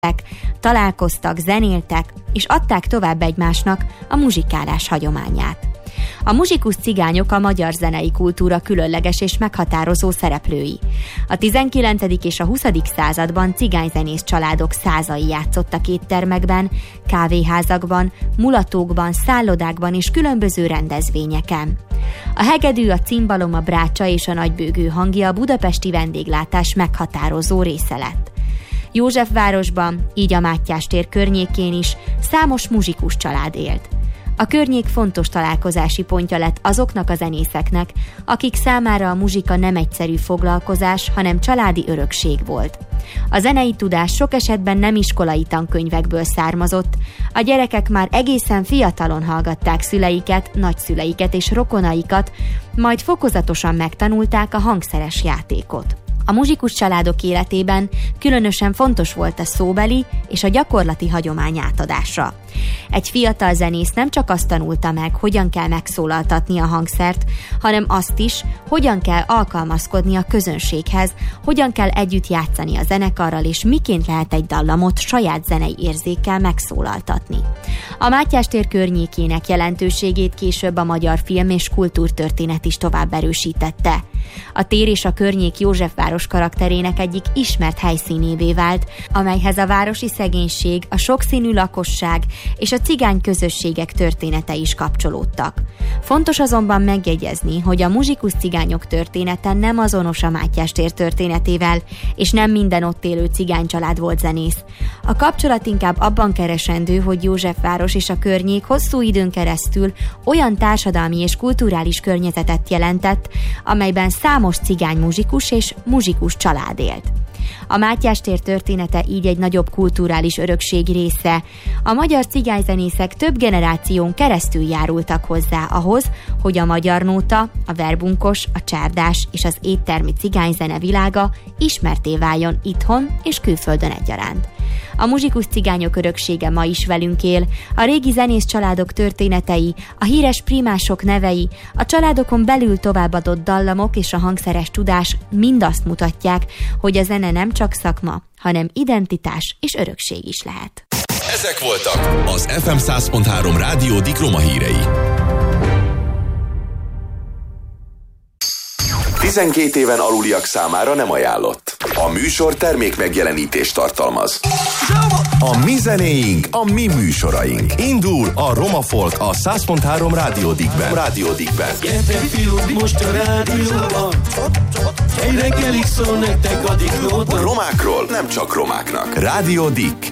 találkoztak, zenéltek, és adták tovább egymásnak a muzsikálás hagyományát. A muzsikus cigányok a magyar zenei kultúra különleges és meghatározó szereplői. A 19. és a 20. században cigányzenész családok százai játszottak éttermekben, kávéházakban, mulatókban, szállodákban és különböző rendezvényeken. A hegedű, a cimbalom, a brácsa és a nagybőgő hangja a budapesti vendéglátás meghatározó része lett. Józsefvárosban, így a Mátyás tér környékén is számos muzsikus család élt. A környék fontos találkozási pontja lett azoknak a zenészeknek, akik számára a muzsika nem egyszerű foglalkozás, hanem családi örökség volt. A zenei tudás sok esetben nem iskolai tankönyvekből származott, a gyerekek már egészen fiatalon hallgatták szüleiket, nagyszüleiket és rokonaikat, majd fokozatosan megtanulták a hangszeres játékot. A muzsikus családok életében különösen fontos volt a szóbeli és a gyakorlati hagyomány átadása. Egy fiatal zenész nem csak azt tanulta meg, hogyan kell megszólaltatni a hangszert, hanem azt is, hogyan kell alkalmazkodni a közönséghez, hogyan kell együtt játszani a zenekarral, és miként lehet egy dallamot saját zenei érzékkel megszólaltatni. A Mátyás tér környékének jelentőségét később a magyar film és kultúrtörténet is tovább erősítette. A tér és a környék Józsefváros karakterének egyik ismert helyszínévé vált, amelyhez a városi szegénység, a sokszínű lakosság és a cigány közösségek története is kapcsolódtak. Fontos azonban megjegyezni, hogy a muzsikus cigányok története nem azonos a Mátyás tér történetével, és nem minden ott élő cigánycsalád volt zenész. A kapcsolat inkább abban keresendő, hogy Józsefváros és a környék hosszú időn keresztül olyan társadalmi és kulturális környezetet jelentett, amelyben számos cigány muzsikus és muzsikus család élt. A Mátyás tér története így egy nagyobb kulturális örökség része. A magyar cigányzenészek több generáción keresztül járultak hozzá ahhoz, hogy a magyar nóta, a verbunkos, a csárdás és az éttermi cigányzene világa ismertté váljon itthon és külföldön egyaránt. A muzsikus cigányok öröksége ma is velünk él, a régi zenész családok történetei, a híres primások nevei, a családokon belül továbbadott dallamok és a hangszeres tudás mind azt mutatják, hogy a zene nem csak szakma, hanem identitás és örökség is lehet. Ezek voltak az FM 100.3 Rádió Dik Roma hírei. 12 éven aluliak számára nem ajánlott. A műsor termék megjelenítést tartalmaz. A mi zenéink, a mi műsoraink. Indul a Roma Folk a 100.3 Rádió Dikben. Gyertek fiúk, most a rádióban. Egy reggelig szól nektek a Diklóta. Romákról nem csak romáknak. Rádió Dik.